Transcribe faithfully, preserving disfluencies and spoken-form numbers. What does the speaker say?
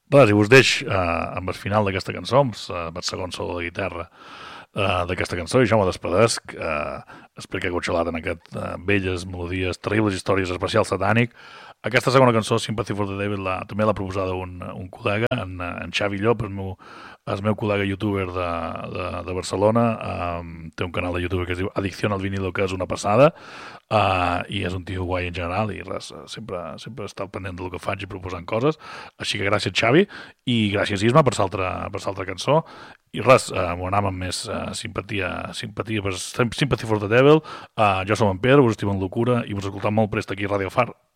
Res, i us deix uh, amb el final d'aquesta cançó, amb el segon solo de guitarra uh, d'aquesta cançó, i jo me despedesc, uh, explica Gotxalat en aquest uh, belles melodies, terribles històries, especial satànic. Aquesta segona cançó, Sympathy for the Devil, la, també l'ha proposada un, un col·lega, en, en Xavi Llop, el meu, el meu col·lega youtuber de, de, de Barcelona. Um, té un canal de YouTube que es diu Adicción al vinilo, que és una passada, uh, i és un tio guai en general, i res, sempre, sempre està al pendent del que faig i proposant coses. Així que gràcies, Xavi, i gràcies, Isma, per l'altra cançó. I res, uh, m'ho anàvem amb més uh, simpatia, simpatia per Sympathy for the Devil. Uh, jo som en Pere, us estim en locura, i us escoltam molt prest aquí a Radio Far.